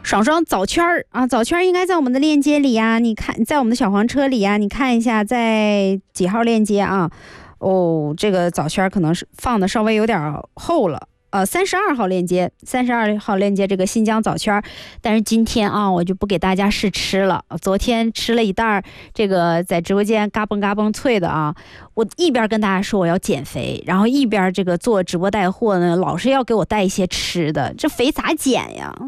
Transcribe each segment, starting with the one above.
爽爽早圈啊，早圈应该在我们的链接里呀，你看在我们的小黄车里呀，你看一下在几号链接啊？哦，这个早圈可能是放的稍微有点厚了。32号链接，32号链接这个新疆早圈，但是今天啊，我就不给大家试吃了。昨天吃了一袋这个在直播间嘎嘣嘎嘣脆的啊，我一边跟大家说我要减肥，然后一边这个做直播带货呢，老是要给我带一些吃的，这肥咋减呀？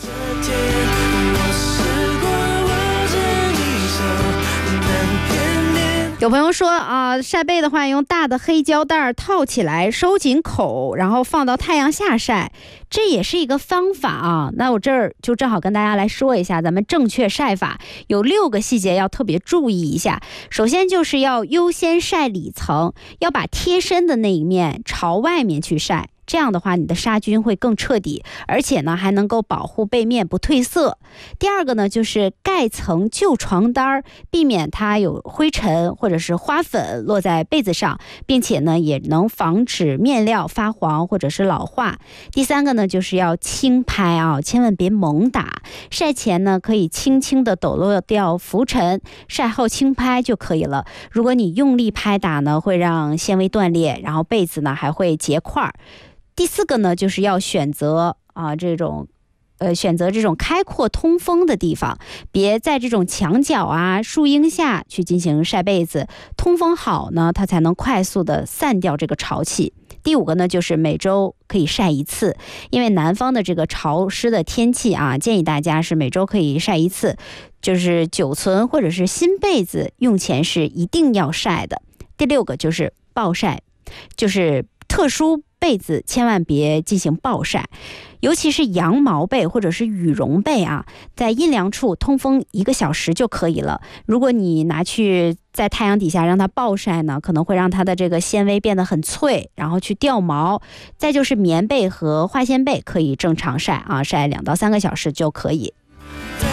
有朋友说啊，晒背的话用大的黑胶带套起来收紧口，然后放到太阳下晒，这也是一个方法啊。那我这儿就正好跟大家来说一下咱们正确晒法，有6个细节要特别注意一下。首先就是要优先晒里层，要把贴身的那一面朝外面去晒，这样的话你的杀菌会更彻底，而且呢还能够保护背面不褪色。第二个呢就是盖层旧床单，避免它有灰尘或者是花粉落在被子上，并且呢也能防止面料发黄或者是老化。第三个呢就是要轻拍啊，千万别猛打。晒前呢可以轻轻的抖落掉浮尘，晒后轻拍就可以了。如果你用力拍打呢，会让纤维断裂，然后被子呢还会结块。第四个呢，就是要选择这种开阔通风的地方，别在这种墙角啊、树荫下去进行晒被子，通风好呢，它才能快速的散掉这个潮气。第5个呢，就是每周可以晒1次，因为南方的这个潮湿的天气啊，建议大家是每周可以晒1次，就是久存或者是新被子用前是一定要晒的。第6个就是暴晒，就是特殊被子千万别进行暴晒，尤其是羊毛被或者是羽绒被啊，在阴凉处通风1个小时就可以了。如果你拿去在太阳底下让它暴晒呢，可能会让它的这个纤维变得很脆，然后去掉毛。再就是棉被和化纤被可以正常晒啊，晒2到3个小时就可以。